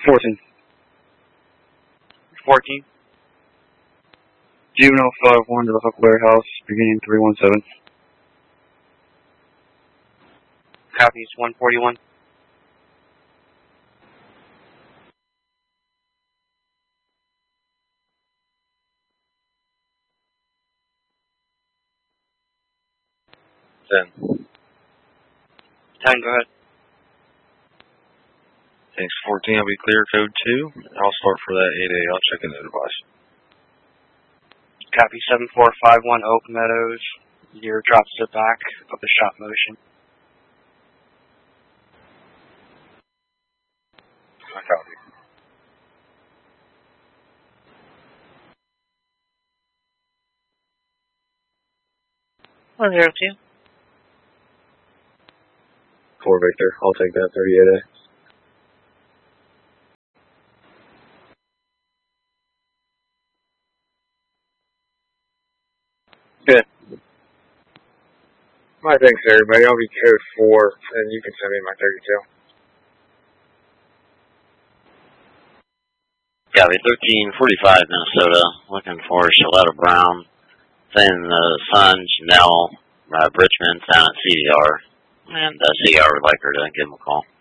14. 14. Juvenile 5-1 to the Huck Warehouse, beginning 317. Copies 141. Ten. 10, go ahead. Thanks, 14. I'll be clear, code 2. I'll start for that 8A. I'll check in the device. Copy 7451 Oak Meadows. Gear drops to the back of the shot motion. I copy. One 02. 4 Victor. I'll take that 38A. Good. My thanks, everybody. I'll be code 4, and you can send me my 32. Copy 1345 Minnesota. Looking for Shaletta Brown. Saying the son, Janelle Bridgman, down at CDR. And CDR would like her to give him a call.